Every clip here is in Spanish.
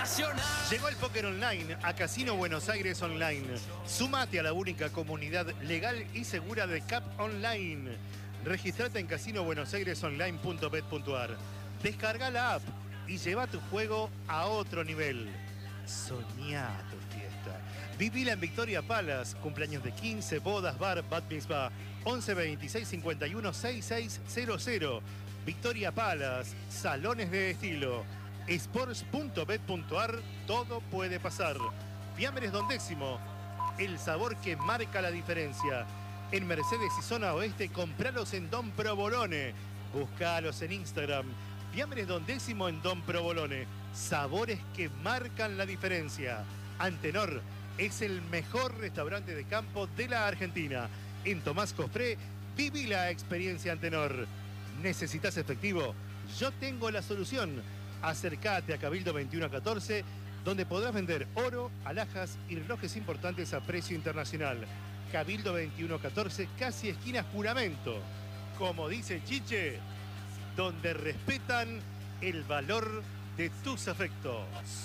Llegó el póker online a Casino Buenos Aires Online. Sumate a la única comunidad legal y segura de CAP Online. Registrate en casinobuenosairesonline.bet.ar. Descarga la app y lleva tu juego a otro nivel. Soñá tu fiesta. Vivila en Victoria Palace. Cumpleaños de 15, bodas, bar, bat mitzvah. 11 26 51 6600. Victoria Palace. Salones de estilo. Sports.bet.ar. Todo puede pasar. Fiambres Don Décimo. El sabor que marca la diferencia. En Mercedes y Zona Oeste, compralos en Don Provolone. Búscalos en Instagram. Fiambres Don Décimo en Don Provolone. Sabores que marcan la diferencia. Antenor es el mejor restaurante de campo de la Argentina. En Tomás Cofré, viví la experiencia Antenor. ¿Necesitas efectivo? Yo tengo la solución. Acércate a Cabildo 2114, donde podrás vender oro, alhajas y relojes importantes a precio internacional. Cabildo 2114, casi esquina Juramento. Como dice Chiche, donde respetan el valor de tus afectos.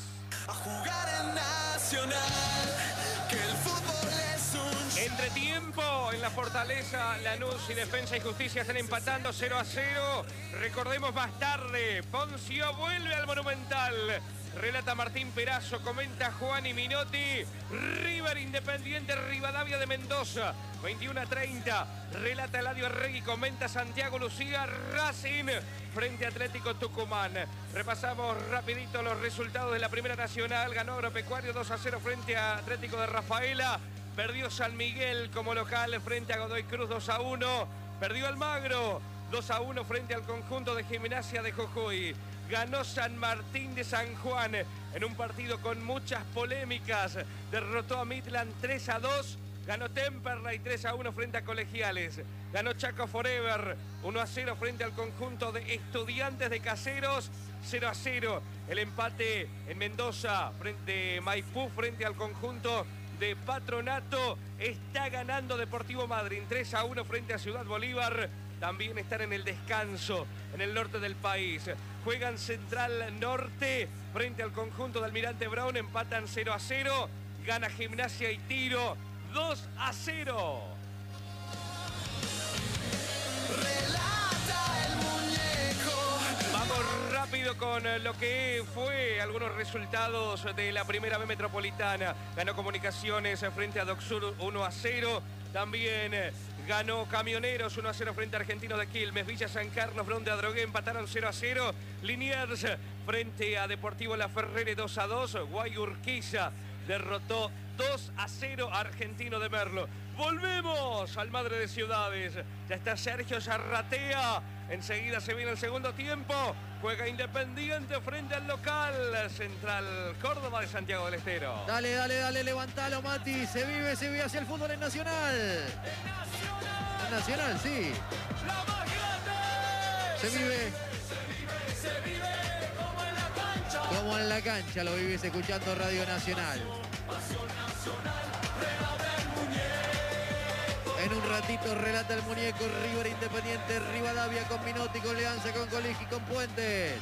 A jugar en Nacional, que el fútbol es un... Entretiempo en la Fortaleza, Lanús y Defensa y Justicia están empatando 0-0. Recordemos más tarde, Poncio vuelve al Monumental. Relata Martín Perazo, comenta Juan y Minotti. River Independiente Rivadavia de Mendoza, 21-30. Relata Eladio Arregui, comenta Santiago Lucía. Racing frente a Atlético Tucumán. Repasamos rapidito los resultados de la Primera Nacional. Ganó Agropecuario 2-0 frente a Atlético de Rafaela. Perdió San Miguel como local frente a Godoy Cruz 2-1. Perdió Almagro 2-1 frente al conjunto de Gimnasia de Jujuy. Ganó San Martín de San Juan en un partido con muchas polémicas. Derrotó a Midland 3-2. Ganó Temperley 3-1 frente a Colegiales. Ganó Chaco Forever 1-0 frente al conjunto de Estudiantes de Caseros. 0-0 el empate en Mendoza frente a Maipú frente al conjunto de Patronato. Está ganando Deportivo Madryn 3-1 frente a Ciudad Bolívar. También están en el descanso en el norte del país. Juegan Central Norte frente al conjunto de Almirante Brown. Empatan 0-0. Gana Gimnasia y Tiro 2-0. Relata el muñeco. Vamos rápido con lo que fue algunos resultados de la Primera B Metropolitana. Ganó Comunicaciones frente a Docsur 1-0. También ganó Camioneros 1-0 frente a Argentinos de Quilmes. Villa San Carlos, Bron de Adrogué empataron 0-0. Liniers frente a Deportivo La Ferrere 2-2. Guayurquiza derrotó 2-0 a Argentino de Merlo. Volvemos al Madre de Ciudades. Ya está Sergio Zarratea. Enseguida se viene el segundo tiempo. Juega Independiente frente al local Central Córdoba de Santiago del Estero. Dale, dale, dale, levantalo, Mati. Se vive hacia el fútbol en Nacional. En Nacional, sí. La más grande. Se vive Se vive como en la cancha. como en la cancha, lo vivís escuchando Radio Nacional. Pasión nacional, relata el muñeco. En un ratito relata el muñeco. River Independiente, Rivadavia con Minotti, con Leanza, con Coligi, con Puentes.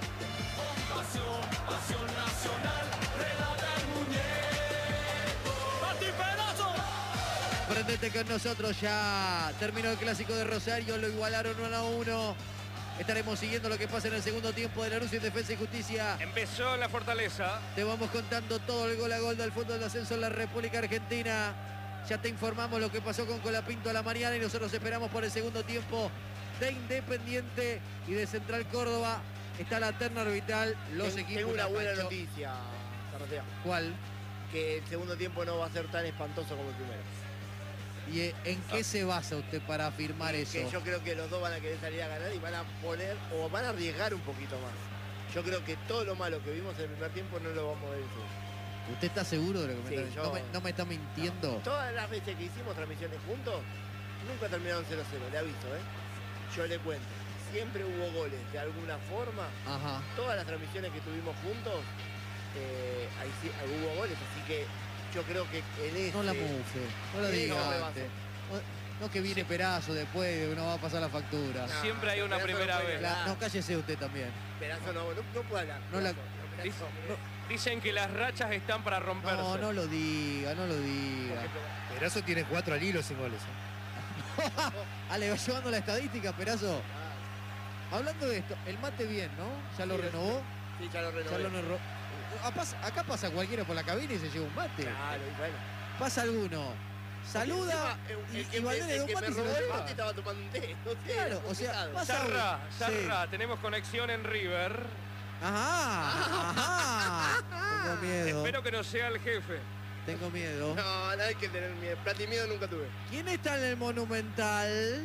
Pasión nacional, relata el muñeco. Martín Perazo. Prendete con nosotros, ya terminó el clásico de Rosario, lo igualaron 1-1. Estaremos siguiendo lo que pasa en el segundo tiempo de Lanús en Defensa y Justicia. Empezó en la Fortaleza. Te vamos contando todo el gol a gol del fútbol de ascenso en la República Argentina. Ya te informamos lo que pasó con Colapinto a la mañana y nosotros esperamos por el segundo tiempo de Independiente y de Central Córdoba. Está la terna arbitral, los equipos. Tengo una buena Nacho. noticia, Zarratea. ¿Cuál? Que el segundo tiempo no va a ser tan espantoso como el primero. ¿Y en qué se basa usted para afirmar eso? Que yo creo que los dos van a querer salir a ganar y van a poner o van a arriesgar un poquito más. Yo creo que todo lo malo que vimos en el primer tiempo no lo vamos a ver en el segundo. ¿Usted está seguro de lo que me Sí, está yo- no me está mintiendo? Todas las veces que hicimos transmisiones juntos, nunca terminaron 0-0, le aviso, ¿eh? Yo le cuento. Siempre hubo goles de alguna forma. Ajá. Todas las transmisiones que tuvimos juntos, ahí sí hubo goles, así que yo creo que en este... No la mufe, no lo Sí, diga no me antes. No que viene Perazo después, uno va a pasar la factura. No, Siempre hay una Perazo primera no puede vez. hablar. No, cállese usted también. Perazo no puede hablar. No la- Perazo Dicen que las rachas están para romperse. No, no lo diga, no lo diga. Perazo tiene 4 al hilo sin goles. Ale, va llevando la estadística, Perazo. Hablando de esto, el mate bien, ¿no? ¿Ya lo renovó? Sí, ya lo Ya renové. lo renovó. Acá pasa cualquiera por la cabina y se lleva un mate. Claro, y bueno. Pasa alguno, saluda y Valdés le da un mate y se lo el lleva. mate estaba tomando un té. No sé, Claro, o sea, complicado. pasa Sarra, tenemos conexión en River. Ajá. Tengo miedo. Espero que no sea el jefe. Tengo miedo. No, no hay que tener miedo. Plata y miedo nunca tuve. ¿Quién está en el Monumental?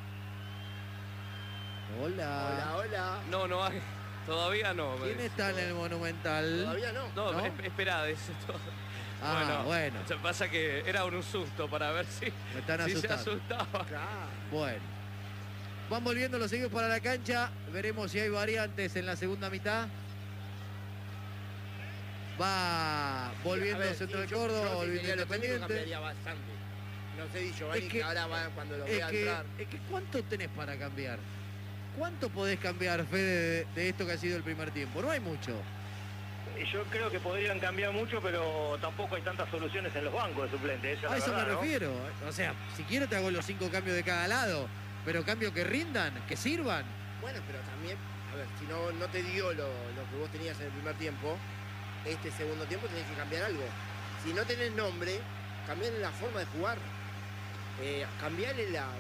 Hola, hola. No hay. Todavía no. me ¿Quién dice. está en el Monumental? Todavía no. No, ¿No? Espera, dice todo. Bueno. Lo que pasa que era un susto para ver si, Me están si se asustando. asustaba. Claro. Bueno. Van volviendo los seguidos para la cancha. Veremos si hay variantes en la segunda mitad. Va volviendo A ver, Central yo- Córdoba, yo si volviendo sería lo técnico, Independiente. cambiaría bastante. No sé, Di Giovanni, Es que que- ahora va cuando lo Es vea entrar. que ¿cuánto tenés para cambiar? ¿Cuánto podés cambiar, Fede, de esto que ha sido el primer tiempo? No hay mucho. Yo creo que podrían cambiar mucho, pero tampoco hay tantas soluciones en los bancos de suplentes. Esa es A la eso me verdad, ¿no? refiero. O sea, si quiero te hago los 5 cambios de cada lado, pero cambios que rindan, que sirvan. Bueno, pero también, a ver, si no te dio lo que vos tenías en el primer tiempo, este segundo tiempo tenés que cambiar algo. Si no tenés nombre, cambiarle la forma de jugar. Cambiarle la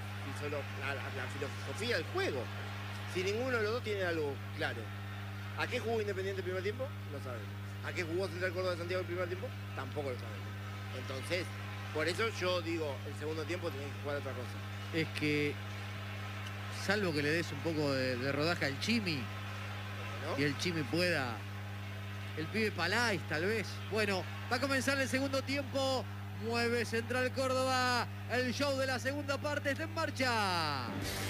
filosofía del juego. Si ninguno de los dos tiene algo claro. ¿A qué jugó Independiente el primer tiempo? No sabemos. ¿A qué jugó Central Córdoba de Santiago el primer tiempo? Tampoco lo sabemos. Entonces, por eso yo digo, el segundo tiempo tenés que jugar otra cosa. Es que, salvo que le des un poco de rodaje al Chimi ¿No? y el Chimi pueda, el pibe Palais tal vez. Bueno, va a comenzar el segundo tiempo. Mueve Central Córdoba. El show de la segunda parte está en marcha.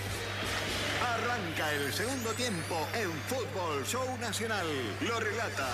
Arranca el segundo tiempo en Fútbol Show Nacional. Lo relata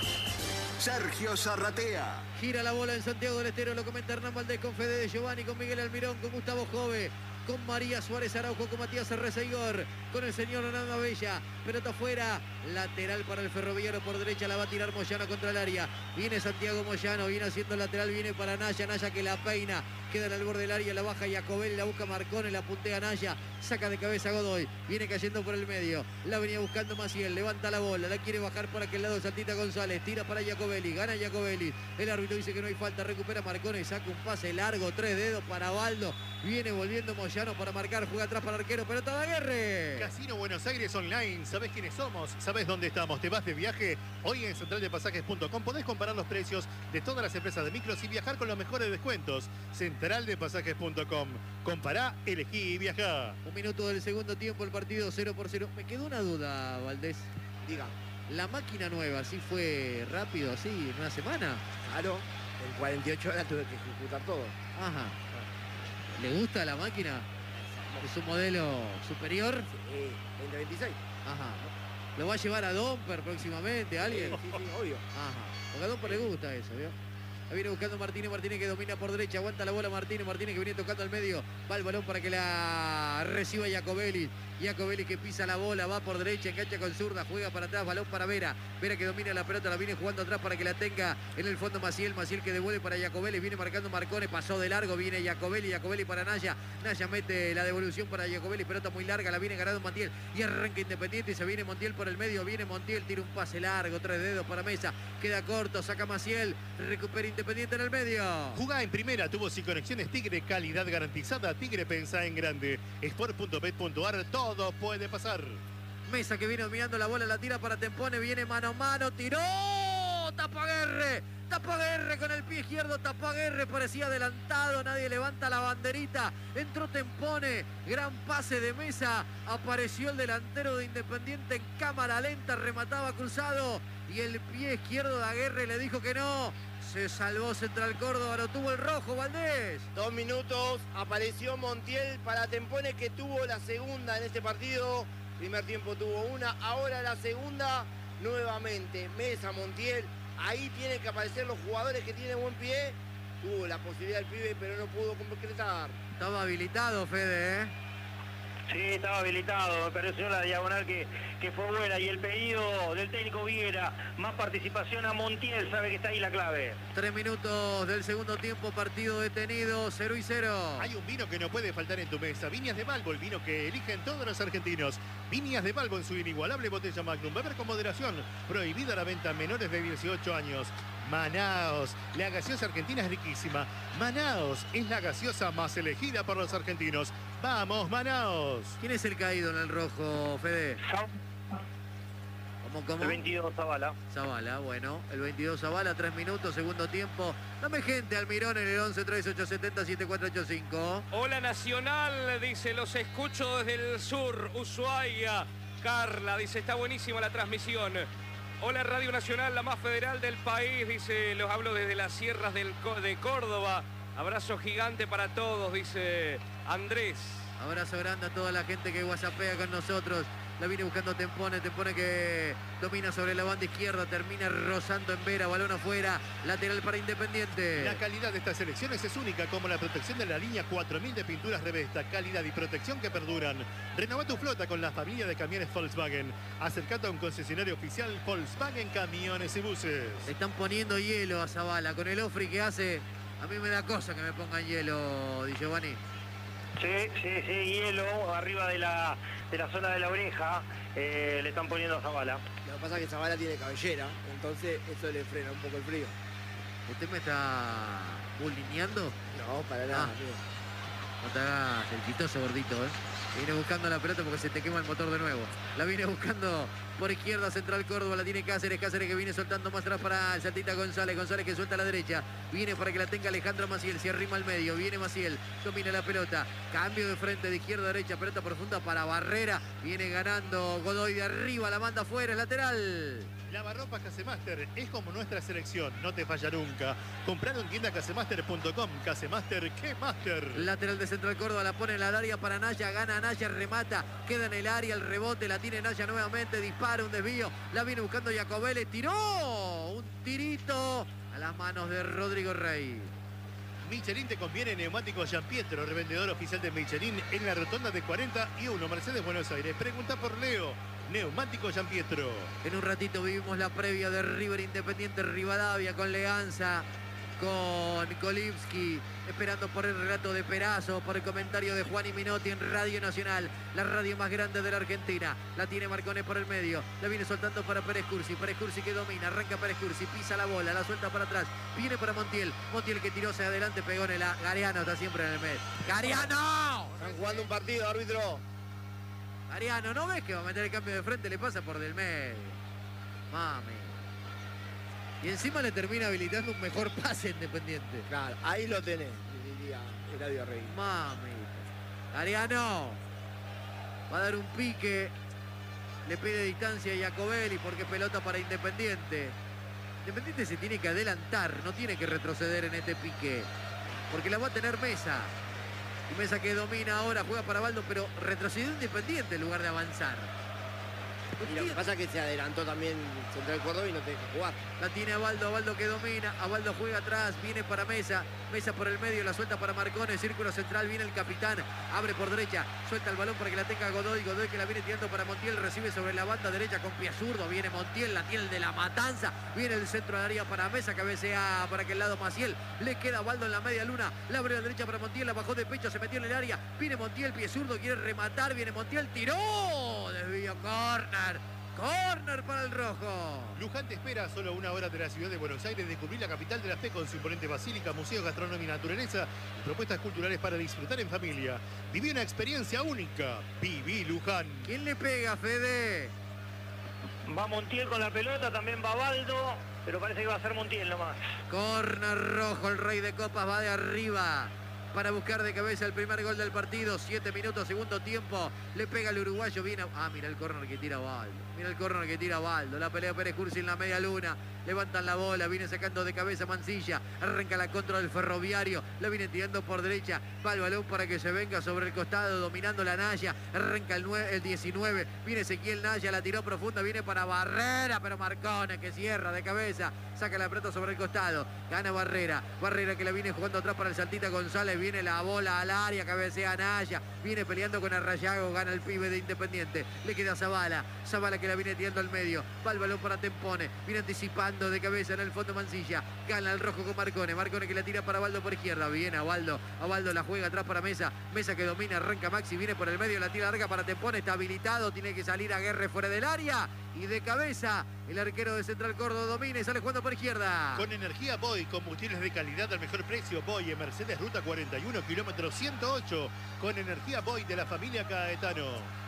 Sergio Zarratea. Gira la bola en Santiago del Estero, lo comenta Hernán Valdés con Fede de Giovanni, con Miguel Almirón, con Gustavo Jove, con María Suárez Araujo, con Matías Arrezaigor, con el señor Hernando Abella. Pelota afuera, lateral para el Ferroviario por derecha, la va a tirar Moyano contra el área. Viene Santiago Moyano, viene haciendo lateral, viene para Naya, Naya que la peina, queda en el borde del área, la baja Jacobelli, la busca Marcone, la puntea Naya, saca de cabeza Godoy, viene cayendo por el medio, la venía buscando Maciel, levanta la bola, la quiere bajar por aquel lado Santita González, tira para Jacobelli, gana Jacobelli, el árbitro dice que no hay falta, recupera Marcone, saca un pase largo, 3 dedos para Baldo, viene volviendo Moyano para marcar, juega atrás para el arquero, pelota de Aguirre. Casino Buenos Aires Online, ¿sabés quiénes somos? ¿Sabés dónde estamos? ¿Te vas de viaje? Hoy en centraldepasajes.com podés comparar los precios de todas las empresas de micros y viajar con los mejores descuentos. Centraldepasajes.com. Compará, elegí y viajá. Un minuto del segundo tiempo, el partido 0-0. Me quedó una duda, Valdés. Diga, La máquina nueva, ¿sí fue rápido, así, en una semana? claro, en 48 horas tuve que ejecutar todo. Ajá. ¿Le gusta la máquina? ¿Es un modelo superior? 2026. Ajá. ¿Lo va a llevar a Domper próximamente alguien? Sí, obvio. Ajá. Porque a Domper le gusta eso, ¿vio? La viene buscando Martínez, Martínez que domina por derecha, aguanta la bola Martínez, Martínez que viene tocando al medio, va el balón para que la reciba Jacobelli, Jacobelli que pisa la bola, va por derecha, engancha con zurda, juega para atrás, balón para Vera, Vera que domina la pelota, la viene jugando atrás para que la tenga en el fondo Maciel, Maciel que devuelve para Jacobelli, viene marcando Marcone, pasó de largo, viene Jacobelli, Jacobelli para Naya, Naya mete la devolución para Jacobelli, pelota muy larga, la viene ganando Montiel y arranca Independiente y se viene Montiel por el medio, viene Montiel, tira un pase largo, 3 dedos para Mesa, queda corto, saca Maciel, recupera Independiente en el medio. Jugá en primera, tubos y conexiones Tigre, calidad garantizada. Tigre pensá en grande. Sport.bet.ar, todo puede pasar. Mesa que viene dominando la bola, la tira para Tempone, viene mano a mano, tiró, Tapaguerre con el pie izquierdo, Tapaguerre parecía adelantado, nadie levanta la banderita, entró Tempone, gran pase de Mesa, apareció el delantero de Independiente en cámara lenta, remataba cruzado y el pie izquierdo de Aguirre le dijo que no. Se salvó Central Córdoba, lo tuvo el rojo, Valdés. 2 minutos, apareció Montiel para Tempone que tuvo la segunda en este partido. Primer tiempo tuvo una, ahora la segunda nuevamente. Mesa, Montiel, ahí tienen que aparecer los jugadores que tienen buen pie. Tuvo la posibilidad el pibe, pero no pudo concretar. Estaba habilitado, Fede, ¿eh? Sí, estaba habilitado, me pareció la diagonal que fue buena y el pedido del técnico Viera, más participación a Montiel, sabe que está ahí la clave. 3 minutos del segundo tiempo, partido detenido, 0-0. Hay un vino que no puede faltar en tu mesa. Viñas de Balbo, el vino que eligen todos los argentinos. Viñas de Balbo en su inigualable botella Magnum. Beber con moderación. Prohibida la venta a menores de 18 años. Manaos, la gaseosa argentina es riquísima. Manaos es la gaseosa más elegida por los argentinos. ¡Vamos, Manaos! ¿Quién es el caído en el rojo, Fede? ¿Cómo? El 22 Zavala. Zavala, bueno, el 22 Zavala, 3 minutos, segundo tiempo. Dame gente, Almirón, en el 11-3870-7485. Hola Nacional, dice, los escucho desde el sur, Ushuaia. Carla, dice, está buenísima la transmisión. Hola Radio Nacional, la más federal del país, dice, los hablo desde las sierras de Córdoba. Abrazo gigante para todos, dice Andrés. Abrazo grande a toda la gente que whatsappea con nosotros. La viene buscando Tempone que domina sobre la banda izquierda, termina rozando en Vera, balón afuera, lateral para Independiente. La calidad de estas elecciones es única, como la protección de la línea 4000 de pinturas Revesta, calidad y protección que perduran. Renova tu flota con la familia de camiones Volkswagen. Acercate a un concesionario oficial Volkswagen Camiones y Buses. Le están poniendo hielo a Zavala, con el ofri que hace, a mí me da cosa que me pongan hielo, Di Giovanni. Sí, hielo arriba de la zona de la oreja, le están poniendo a Zavala. Lo que pasa es que Zavala tiene cabellera, entonces eso le frena un poco el frío. ¿Usted me está bulineando? No, para nada, amigo. No te hagas el chistoso, gordito, ¿eh? Viene buscando la pelota porque se te quema el motor de nuevo. La viene buscando por izquierda, Central Córdoba, la tiene Cáceres que viene soltando más atrás para el Saltita González que suelta a la derecha. Viene para que la tenga Alejandro Maciel, se arrima al medio, viene Maciel, domina la pelota. Cambio de frente de izquierda a derecha, pelota profunda para Barrera. Viene ganando Godoy de arriba, la manda afuera, es lateral. Lavarropa Casemaster es como nuestra selección, no te falla nunca. Comprar en tienda casemaster.com. Casemaster, ¿qué master? Lateral de Central Córdoba, la pone en la área para Naya, gana Naya, remata, queda en el área, el rebote, la tiene Naya nuevamente, dispara, un desvío, la viene buscando Jacobelli, tiró, un tirito a las manos de Rodrigo Rey. Michelin te conviene neumáticos Gianpietro, revendedor oficial de Michelin en la rotonda de 41, Mercedes, Buenos Aires. Pregunta por Leo. Neumático Gianpietro. En un ratito vivimos la previa de River Independiente Rivadavia con Leganza, con Kolibski, esperando por el relato de Perazo, por el comentario de Juan y Minotti en Radio Nacional, la radio más grande de la Argentina. La tiene Marcone por el medio, la viene soltando para Pérez Cursi que domina, arranca Pérez Cursi, pisa la bola, la suelta para atrás, viene para Montiel que tiró hacia adelante, pegó en el Gariano, está siempre en el medio. ¡Gariano! Están jugando un partido, árbitro. Ariano, ¿no ves que va a meter el cambio de frente? Le pasa por del medio. Mami. Y encima le termina habilitando un mejor pase Independiente. Claro, ahí lo tenés, diría Eladio Rey. Mami. Ariano. Va a dar un pique. Le pide distancia a Jacobelli porque es pelota para Independiente. Independiente se tiene que adelantar, no tiene que retroceder en este pique. Porque la va a tener Mesa. Y Mesa que domina ahora, juega para Baldo, pero retrocedió Independiente en lugar de avanzar. Y lo que pasa es que se adelantó también Central Córdoba y no te deja jugar. La tiene Abaldo que domina, Abaldo juega atrás, viene para Mesa, Mesa por el medio, la suelta para Marcone, círculo central, viene el capitán, abre por derecha, suelta el balón para que la tenga Godoy que la viene tirando para Montiel, recibe sobre la banda derecha con pie zurdo, viene Montiel, la tiene el de la Matanza, viene el centro del área para Mesa, cabecea para aquel lado Maciel, le queda Abaldo en la media luna, la abre a la derecha para Montiel, la bajó de pecho, se metió en el área, viene Montiel, pie zurdo, quiere rematar, viene Montiel, tiró, desvío, córner para el rojo. Luján te espera a solo 1 hora de la ciudad de Buenos Aires, descubrir la capital de la fe con su imponente basílica, museos, gastronomía y naturaleza y propuestas culturales para disfrutar en familia. Viví una experiencia única. Viví Luján. ¿Quién le pega, Fede? Va Montiel con la pelota, también va Baldo, pero parece que va a ser Montiel nomás. Corner rojo, el rey de copas va de arriba para buscar de cabeza el primer gol del partido. 7 minutos, segundo tiempo. Le pega el uruguayo, viene... mira el córner que tira Baldo. La pelea Pérez Cursi en la media luna. Levantan la bola, viene sacando de cabeza Mancilla. Arranca la contra del Ferroviario. La viene tirando por derecha. Va el balón para que se venga sobre el costado, dominando la Naya. Arranca el 19. Viene Ezequiel Naya, la tiró profunda. Viene para Barrera, pero Marcone que cierra de cabeza. Saca la pelota sobre el costado. Gana Barrera. Barrera que la viene jugando atrás para el Saltita González. viene la bola al área, cabecea Naya, viene peleando con Arrayago, gana el pibe de Independiente, le queda Zavala que la viene tirando al medio, va el balón para Tempone, viene anticipando de cabeza en el fondo Mancilla, gana el rojo con Marcone que la tira para Baldo por izquierda, viene a Baldo la juega atrás para Mesa que domina, arranca Maxi, viene por el medio, la tira larga para Tempone, está habilitado, tiene que salir a Guerre fuera del área, y de cabeza el arquero de Central Córdoba domina y sale jugando por izquierda. Con energía Boy, combustibles de calidad al mejor precio. Boy en Mercedes Ruta 41, kilómetro 108. Con energía Boy de la familia Caetano.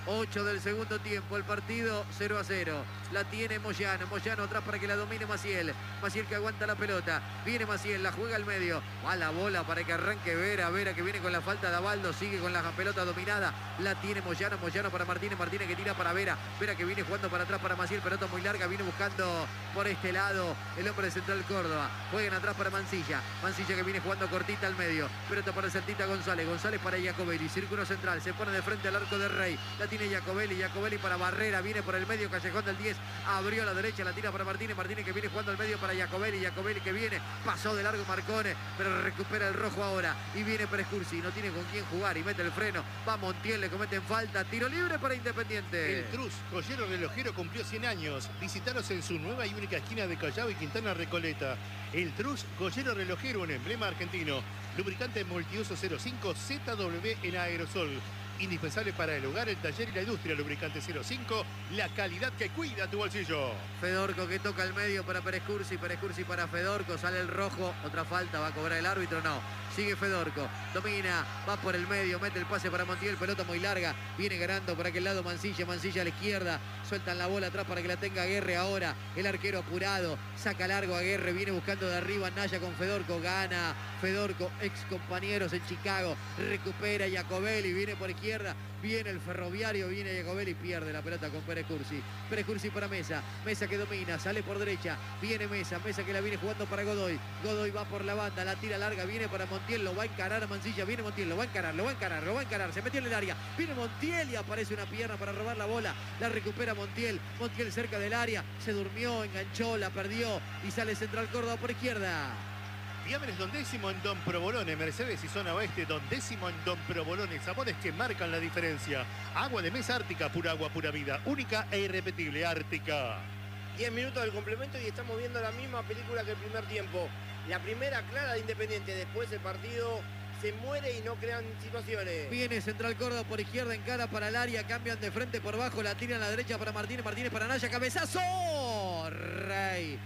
8 del segundo tiempo, el partido 0-0. La tiene Moyano atrás para que la domine Maciel que aguanta la pelota, viene Maciel, la juega al medio, va la bola para que arranque Vera que viene con la falta de Abaldo, sigue con la pelota dominada, la tiene Moyano para Martínez que tira para Vera que viene jugando para atrás para Maciel, pelota muy larga, viene buscando por este lado el hombre de Central Córdoba, juegan atrás para Mancilla que viene jugando cortita al medio, pelota para Santita González para Jacobelli, círculo central, se pone de frente al arco del Rey, la tiene Jacobelli para Barrera, viene por el medio, Callejón del 10, abrió a la derecha, la tira para Martínez que viene jugando al medio para Jacobelli que viene, pasó de largo Marcone, pero recupera el rojo ahora, y viene Prescursi, no tiene con quién jugar, y mete el freno, va Montiel, le cometen falta, tiro libre para Independiente. El Trus, joyero relojero, cumplió 100 años, visítalos en su nueva y única esquina de Callao y Quintana Recoleta. El Trus, joyero relojero, un emblema argentino, lubricante multiuso 05 ZW en aerosol. Indispensable para el hogar, el taller y la industria. Lubricante 05, la calidad que cuida tu bolsillo. Fedorco que toca el medio para Prescursi para Fedorco, sale el rojo, otra falta, va a cobrar el árbitro, no. Sigue Fedorco, domina, va por el medio, mete el pase para Montiel, pelota muy larga, viene ganando por aquel lado Mancilla a la izquierda, sueltan la bola atrás para que la tenga Guerre ahora, el arquero apurado, saca largo a Guerre, viene buscando de arriba Naya con Fedorco, gana Fedorco, ex compañeros en Chicago, recupera Jacobelli, viene por izquierda, viene el Ferroviario, viene Jacobelli, pierde la pelota con Prescursi para Mesa que domina, sale por derecha, viene Mesa que la viene jugando para Godoy va por la banda, la tira larga, viene para Montiel, lo va a encarar a Mancilla, viene Montiel, lo va a encarar, se metió en el área, viene Montiel y aparece una pierna para robar la bola, la recupera Montiel cerca del área, se durmió, enganchó, la perdió y sale Central Córdoba por izquierda. Fiambres Don Décimo en Don Provolone, Mercedes y zona oeste, Don Décimo en Don Provolone, sabores que marcan la diferencia. Agua de mesa Ártica, pura agua, pura vida, única e irrepetible, Ártica. 10 minutos del complemento y estamos viendo la misma película que el primer tiempo. La primera clara de Independiente, después el partido se muere y no crean situaciones. Viene Central Córdoba por izquierda, encara para el área, cambian de frente por bajo, la tiran a la derecha para Martínez para Naya, cabezazo, Rey,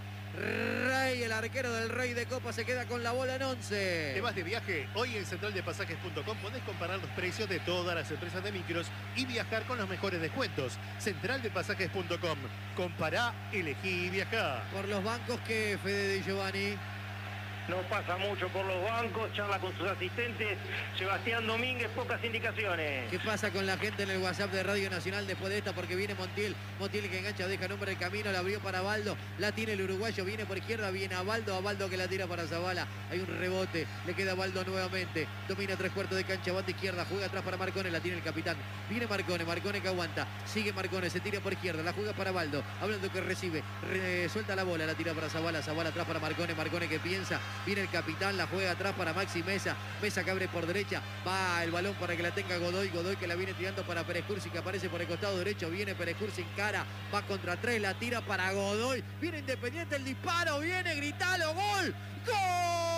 el arquero del Rey de Copa se queda con la bola en 11. ¿Te vas de viaje? Hoy en centraldepasajes.com podés comparar los precios de todas las empresas de micros y viajar con los mejores descuentos. Centraldepasajes.com. Compará, elegí y viajá. Por los bancos que Fede Di Giovanni. No pasa mucho por los bancos, charla con sus asistentes. Sebastián Domínguez, pocas indicaciones. ¿Qué pasa con la gente en el WhatsApp de Radio Nacional después de esta? Porque viene Montiel que engancha, deja nombre el camino, la abrió para Baldo, la tiene el uruguayo, viene por izquierda, viene a Baldo que la tira para Zavala, hay un rebote, le queda Baldo nuevamente, domina 3/4 de cancha, banda izquierda, juega atrás para Marcone, la tiene el capitán, viene Marcone que aguanta, sigue Marcone, se tira por izquierda, la juega para Baldo que recibe, suelta la bola, la tira para Zavala atrás para Marcone que piensa, viene el capitán, la juega atrás para Maxi Mesa que abre por derecha, va el balón para que la tenga Godoy que la viene tirando para Prescursi que aparece por el costado derecho, viene Prescursi en cara, va contra 3, la tira para Godoy, viene Independiente, el disparo, viene, gritalo, ¡gol! ¡Gol!